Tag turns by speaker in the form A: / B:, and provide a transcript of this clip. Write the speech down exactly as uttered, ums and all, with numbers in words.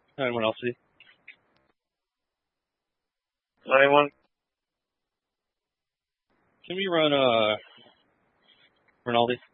A: Anyone else see?
B: Anyone?
A: Can we run uh Rinaldi?